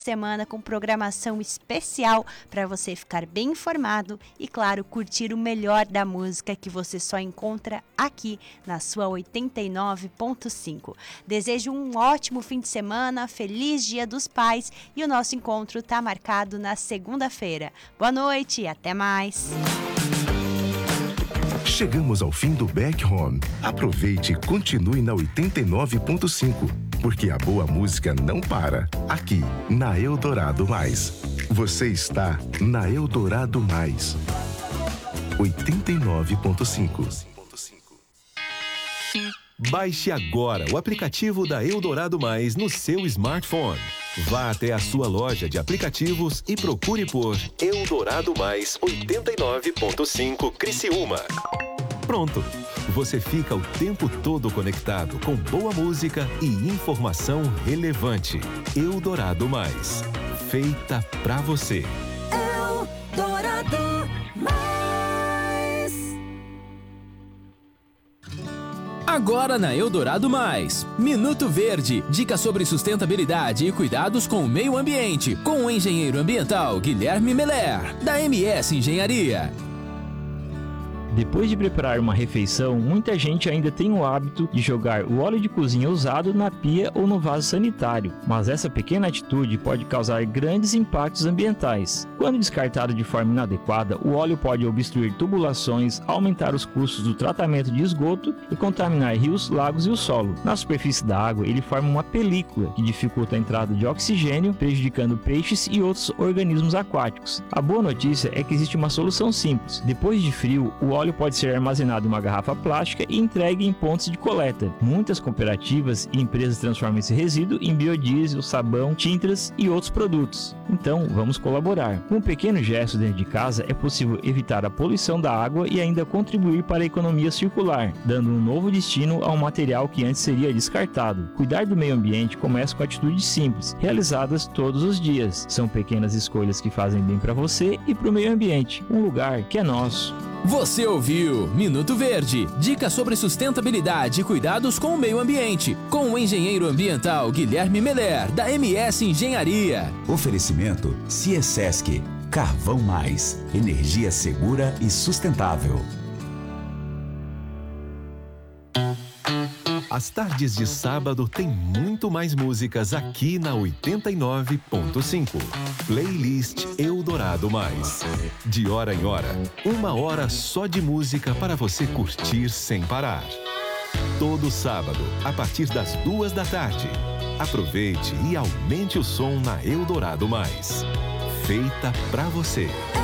semana com programação especial para você ficar bem informado e, claro, curtir o melhor da música que você só encontra aqui na sua 89.5. Desejo um ótimo fim de semana, feliz Dia dos Pais e o nosso encontro está marcado na segunda-feira. Boa noite e até mais! Chegamos ao fim do Back Home. Aproveite e continue na 89.5, porque a boa música não para. Aqui, na Eldorado Mais. Você está na Eldorado Mais. 89.5. Baixe agora o aplicativo da Eldorado Mais no seu smartphone. Vá até a sua loja de aplicativos e procure por Eldorado Mais 89.5 Criciúma. Pronto! Você fica o tempo todo conectado com boa música e informação relevante. Eldorado Mais. Feita pra você. Eldorado Mais. Agora na Eldorado Mais, Minuto Verde, dicas sobre sustentabilidade e cuidados com o meio ambiente, com o engenheiro ambiental Guilherme Meller, da MS Engenharia. Depois de preparar uma refeição, muita gente ainda tem o hábito de jogar o óleo de cozinha usado na pia ou no vaso sanitário, mas essa pequena atitude pode causar grandes impactos ambientais. Quando descartado de forma inadequada, o óleo pode obstruir tubulações, aumentar os custos do tratamento de esgoto e contaminar rios, lagos e o solo. Na superfície da água, ele forma uma película que dificulta a entrada de oxigênio, prejudicando peixes e outros organismos aquáticos. A boa notícia é que existe uma solução simples. Depois de frio, o óleo pode ser armazenado em uma garrafa plástica e entregue em pontos de coleta. Muitas cooperativas e empresas transformam esse resíduo em biodiesel, sabão, tintas e outros produtos. Então, vamos colaborar. Com um pequeno gesto dentro de casa, é possível evitar a poluição da água e ainda contribuir para a economia circular, dando um novo destino a um material que antes seria descartado. Cuidar do meio ambiente começa com atitudes simples, realizadas todos os dias. São pequenas escolhas que fazem bem para você e para o meio ambiente, um lugar que é nosso. Você ouviu Minuto Verde, dicas sobre sustentabilidade e cuidados com o meio ambiente, com o engenheiro ambiental Guilherme Meller, da MS Engenharia. Oferecimento Ciesesc, Carvão Mais, energia segura e sustentável. As tardes de sábado tem muito mais músicas aqui na 89.5. Playlist Eldorado Mais. De hora em hora, 1 hora só de música para você curtir sem parar. Todo sábado, a partir das 2 da tarde. Aproveite e aumente o som na Eldorado Mais. Feita pra você.